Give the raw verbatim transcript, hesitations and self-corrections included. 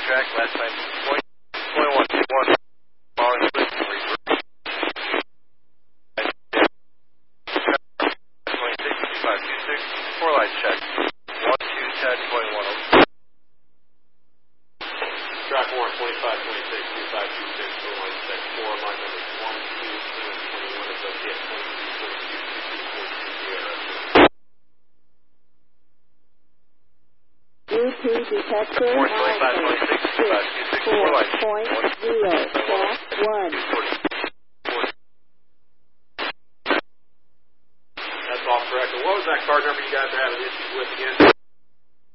track, last time point twenty-one, one, following list, reverse. twenty-six, five two six, four light check. one, two, ten, twenty-one. Track one, twenty-five, twenty-six, two five two six, four light check. four, line numbers one, two, ten, twenty-one, associate twenty-two, twenty-two, twenty-two, forty-two, Sierra. Bluetooth detector twenty-five, twenty-six, two five two six, four light check. point zero, track one.